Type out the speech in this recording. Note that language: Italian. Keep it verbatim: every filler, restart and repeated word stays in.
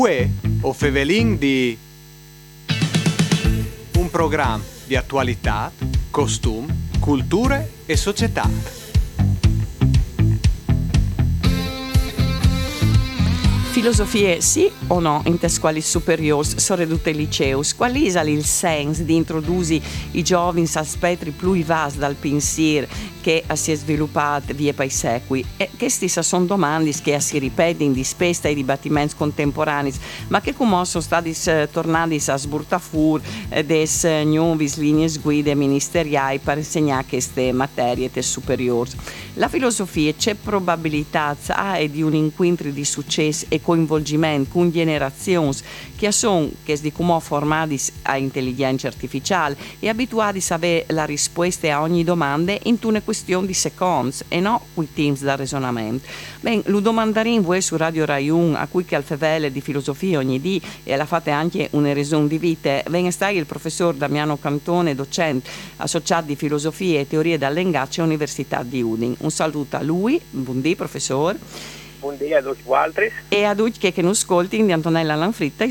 Uè, o Fevelin di un programma di attualità, costum, culture e società. Filosofie sì o no in te scuole superiori, soprattutto liceus? Qual è il senso di introdurre i giovani a spettri più vasti dal pensiero che si è sviluppato via per i secoli? E queste sono domande che si ripetono in dispesta ai dibattimenti contemporanei, ma che come sono stati tornati a sburtare fuori delle nuove linee guida ministeriali per insegnare queste materie superiori. La filosofia c'è probabilità ah, di un incontro di successo e coinvolgimento con generazioni che sono che si come formati a intelligenza artificiale e abituati a avere la risposta a ogni domanda in una questione di secondi e non quei teams da ragionamento. Ben, lo domandaremo voi su Radio Rai uno a cui che al fevele di filosofia ogni dì e la fate anche una ragione di vita. Venga stai il professor Damiano Cantone, docente associato di filosofia e teorie dall'Engaccia Università di Udine. Un saluto a lui, buondì professor. Buondì a tutti gli altri. E a tutti che, che non ascolti di Antonella Lanfritta